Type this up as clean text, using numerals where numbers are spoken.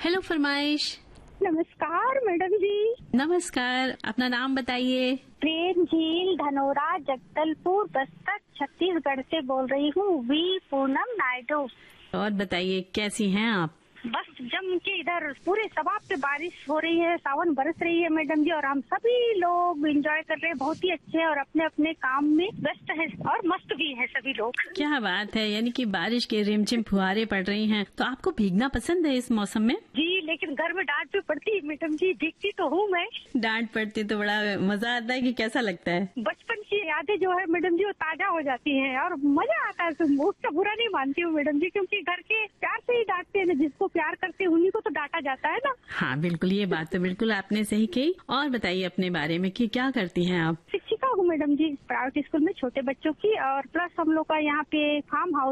Hello फरमाइश। नमस्कार madam जी। नमस्कार, अपना नाम बताइए। प्रेम झील धनोरा जगदलपुर बस्तर छत्तीसगढ़ से बोल रही हूँ। वी पूनम नायडू। और बताइए कैसी हैं आप? बस जम के इधर पूरे सबाब पे बारिश हो रही है, सावन बरस रही है मैडम जी, और हम सभी लोग एंजॉय कर रहे हैं, बहुत ही अच्छे हैं और अपने अपने काम में व्यस्त हैं और मस्त भी हैं सभी लोग। क्या बात है, यानी कि बारिश के रिमझिम फुहारे पड़ रही हैं, तो आपको भीगना पसंद है इस मौसम में? जी, लेकिन घर में डांट भी पड़ती है मैडम जी, भीगती तो हूँ मैं। डांट पड़ती तो बड़ा मजा आता है कि कैसा लगता है? बचपन की यादें जो है मैडम जी वो ताजा हो जाती हैं और मजा आता है। उसका बुरा नहीं मानती हूँ मैडम जी, क्योंकि घर के प्यार से ही डांटते हैं, जिसको प्यार करते हैं उन्हीं को तो डांटा जाता है ना। हाँ बिल्कुल, ये बात तो बिल्कुल आपने सही कही। और बताइए अपने बारे में कि क्या करती हैं आप? शिक्षिका हूँ मैडम जी, प्राइवेट स्कूल में छोटे बच्चों की, और प्लस हम लोग का यहाँ पे फार्म हाउस